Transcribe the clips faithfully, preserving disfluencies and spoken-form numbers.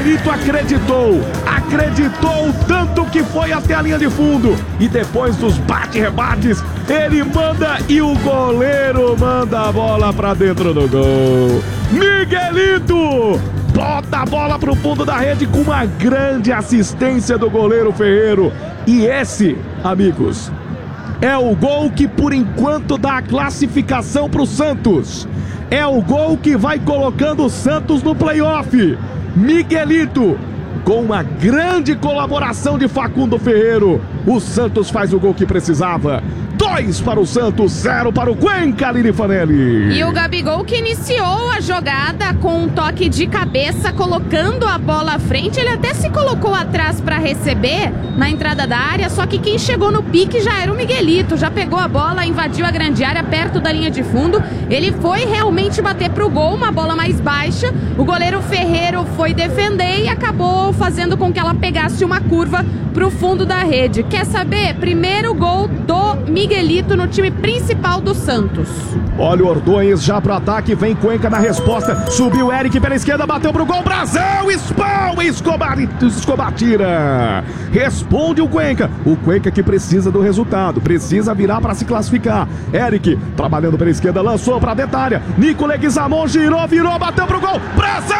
Miguelito acreditou, acreditou tanto que foi até a linha de fundo. E depois dos bate-rebates, ele manda e o goleiro manda a bola pra dentro do gol. Miguelito bota a bola pro fundo da rede com uma grande assistência do goleiro Ferreiro. E esse, amigos, é o gol que por enquanto dá a classificação pro Santos. É o gol que vai colocando o Santos no playoff. Miguelito, com uma grande colaboração de Facundo Ferreiro, o Santos faz o gol que precisava. Dois para o Santos, zero para o Cuenca, Lili Fanelli. E o Gabigol que iniciou a jogada com um toque de cabeça, colocando a bola à frente. Ele até se colocou atrás para receber na entrada da área, só que quem chegou no pique já era o Miguelito. Já pegou a bola, invadiu a grande área, perto da linha de fundo. Ele foi realmente bater pro gol, uma bola mais baixa. O goleiro Ferreiro foi defender e acabou fazendo com que ela pegasse uma curva pro fundo da rede. Quer saber? Primeiro gol do Miguelito no time principal do Santos. Olha o Ordões já pro ataque, vem Cuenca na resposta, subiu o Eric pela esquerda, bateu pro gol, Brasil, Spawn, Escobar, Escobar tira, responde o Cuenca, o Cuenca que precisa do resultado, precisa virar para se classificar. Eric, trabalhando pela esquerda, lançou pra dentro da área, Nico Leguizamon girou, virou, bateu pro gol, Brasil!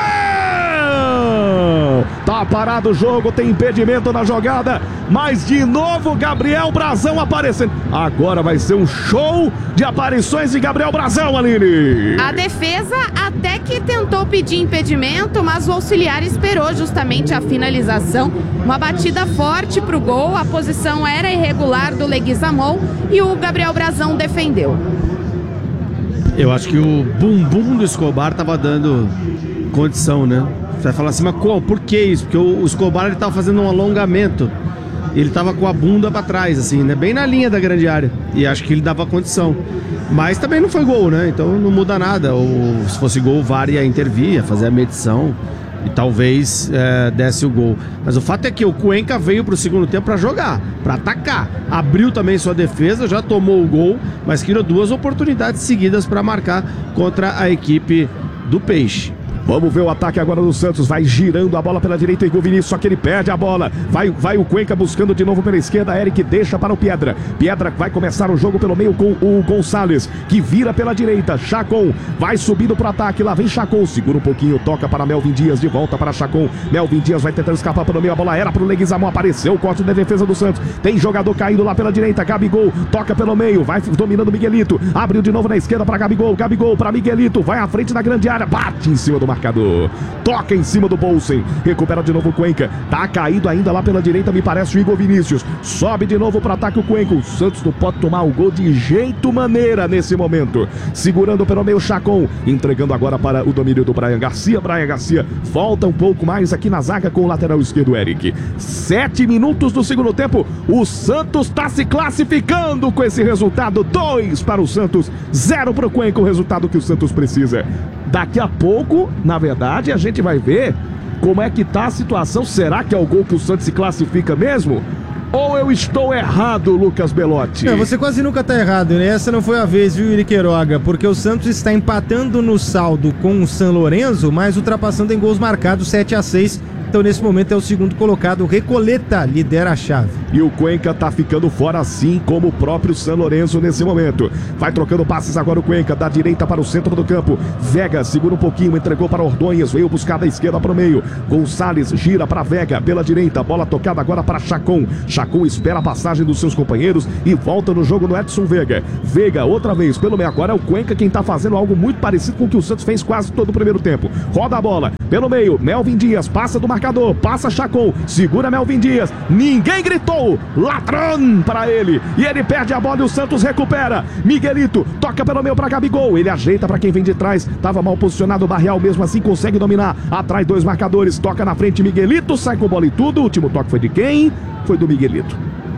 Tá parado o jogo, tem impedimento na jogada, mas de novo Gabriel Brazão aparecendo. Agora vai ser um show de aparições de Gabriel Brazão, Aline. A defesa até que tentou pedir impedimento, mas o auxiliar esperou justamente a finalização. Uma batida forte pro gol, a posição era irregular do Leguizamon e o Gabriel Brazão defendeu. Eu acho que o bumbum do Escobar tava dando condição, né? Você vai falar assim, mas qual? Por que isso? Porque o Escobar ele tava fazendo um alongamento. Ele tava com a bunda pra trás, assim, né? Bem na linha da grande área. E acho que ele dava condição. Mas também não foi gol, né? Então não muda nada. Ou se fosse gol, o V A R ia intervir, ia fazer a medição e talvez é, desse o gol. Mas o fato é que o Cuenca veio pro segundo tempo pra jogar, pra atacar. Abriu também sua defesa, já tomou o gol, mas criou duas oportunidades seguidas pra marcar contra a equipe do Peixe. Vamos ver o ataque agora do Santos, vai girando a bola pela direita, Igor Vinícius, só que ele perde a bola, vai, vai o Cuenca buscando de novo pela esquerda, Eric deixa para o Piedra, Piedra vai começar o jogo pelo meio com o Gonçalves, que vira pela direita, Chacon vai subindo para o ataque, lá vem Chacon, segura um pouquinho, toca para Melvin Dias, de volta para Chacon, Melvin Dias vai tentando escapar pelo meio, a bola era para o Leguizamon, apareceu o corte da defesa do Santos, tem jogador caído lá pela direita, Gabigol, toca pelo meio, vai dominando o Miguelito, abriu de novo na esquerda para Gabigol, Gabigol para Miguelito, vai à frente da grande área, bate em cima do marcador, toca em cima do Bolsen, recupera de novo o Cuenca, tá caído ainda lá pela direita, me parece o Igor Vinícius, sobe de novo para ataque o Cuenca, o Santos não pode tomar o gol de jeito maneira nesse momento, segurando pelo meio Chacon, entregando agora para o domínio do Brian Garcia, Brian Garcia volta um pouco mais aqui na zaga com o lateral esquerdo Eric, sete minutos do segundo tempo, o Santos tá se classificando com esse resultado, dois para o Santos, zero para o Cuenca, o resultado que o Santos precisa. Daqui a pouco, na verdade, a gente vai ver como é que tá a situação. Será que é o gol que o Santos se classifica mesmo? Ou eu estou errado, Lucas Belotti? Não, você quase nunca tá errado, né? Essa não foi a vez, viu, Iri Queiroga? Porque o Santos está empatando no saldo com o São Lourenço, mas ultrapassando em gols marcados sete a seis. Então, nesse momento, é o segundo colocado. Recoleta lidera a chave. E o Cuenca tá ficando fora, assim como o próprio São Lourenço nesse momento. Vai trocando passes agora o Cuenca, da direita para o centro do campo. Vega segura um pouquinho, entregou para Ordonhas, veio buscar da esquerda para o meio. Gonçalves gira para Vega pela direita. Bola tocada agora para Chacon. Chacon espera a passagem dos seus companheiros e volta no jogo no Edson Vega. Vega outra vez pelo meio. Agora é o Cuenca quem tá fazendo algo muito parecido com o que o Santos fez quase todo o primeiro tempo. Roda a bola pelo meio. Melvin Dias passa do marcador, passa Chacon, segura Melvin Dias, ninguém gritou, ladrão para ele, e ele perde a bola e o Santos recupera. Miguelito toca pelo meio para Gabigol, ele ajeita para quem vem de trás, estava mal posicionado o Barreal, mesmo assim consegue dominar, atrai dois marcadores, toca na frente, Miguelito sai com bola e tudo. O último toque foi de quem? Foi do Miguelito.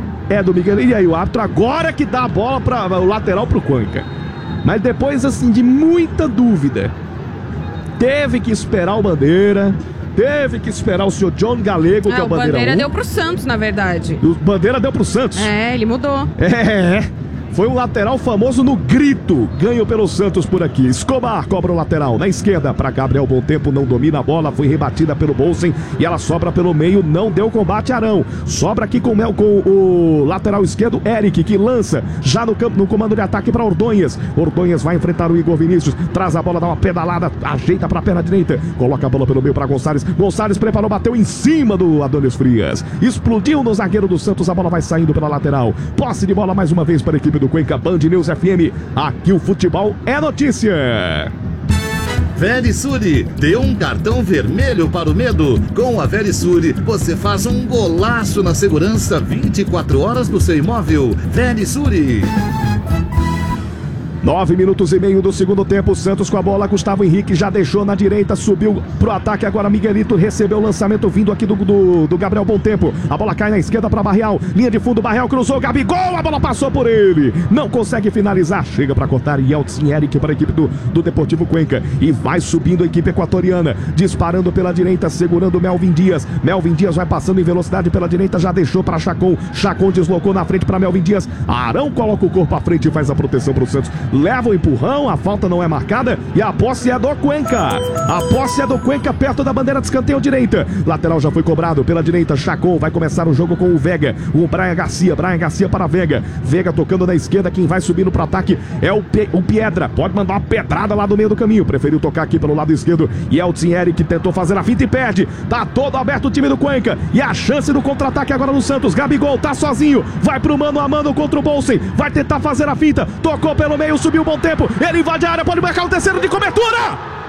É do Miguelito, e aí o árbitro agora que dá a bola para o lateral pro Cuenca, mas depois assim de muita dúvida, teve que esperar o Bandeira, teve que esperar o senhor John Galego, é, que é o Bandeira Bandeira um. deu pro Santos, na verdade. O Bandeira deu pro Santos. É, ele mudou. É, Foi um lateral famoso no grito. Ganho pelo Santos por aqui. Escobar cobra o lateral na esquerda para Gabriel Bom Tempo. Não domina a bola. Foi rebatida pelo Bolsen e ela sobra pelo meio. Não deu combate Arão. Sobra aqui com, com o lateral esquerdo Eric, que lança já no campo, no comando de ataque para Ordonhas. Ordonhas vai enfrentar o Igor Vinícius. Traz a bola, dá uma pedalada, ajeita para a perna direita. Coloca a bola pelo meio para Gonçalves. Gonçalves preparou, bateu em cima do Adonis Frias. Explodiu no zagueiro do Santos. A bola vai saindo pela lateral. Posse de bola mais uma vez para a equipe do Cuenca. Band News F M, aqui o futebol é notícia. Verisure, dê um cartão vermelho para o medo. Com a Verisure, você faz um golaço na segurança vinte e quatro horas do seu imóvel. Verisure. Nove minutos e meio do segundo tempo, Santos com a bola, Gustavo Henrique já deixou na direita, subiu pro ataque, agora Miguelito recebeu o lançamento vindo aqui do, do, do Gabriel Bom Tempo, a bola cai na esquerda para Barreal, linha de fundo, Barreal cruzou, Gabigol, a bola passou por ele, não consegue finalizar, chega para cortar Yeltsin Eric para a equipe do, do Deportivo Cuenca, e vai subindo a equipe equatoriana, disparando pela direita, segurando Melvin Dias, Melvin Dias vai passando em velocidade pela direita, já deixou para Chacon, Chacon deslocou na frente para Melvin Dias, Arão coloca o corpo à frente e faz a proteção para o Santos, leva o empurrão, a falta não é marcada e a posse é do Cuenca. A posse é do Cuenca perto da bandeira de escanteio direita. Lateral já foi cobrado pela direita. Chacon vai começar o jogo com o Vega. O Brian Garcia. Brian Garcia para Vega. Vega tocando na esquerda. Quem vai subindo para o ataque é o, Pe o Piedra. Pode mandar uma pedrada lá do meio do caminho. Preferiu tocar aqui pelo lado esquerdo. E Yeltsin Eric tentou fazer a finta e perde. Tá todo aberto o time do Cuenca. E a chance do contra-ataque agora no Santos. Gabigol tá sozinho. Vai pro mano a mano contra o Bolsen. Vai tentar fazer a finta. Tocou pelo meio, subiu o Bom Tempo, ele invade a área, pode marcar o terceiro de cobertura!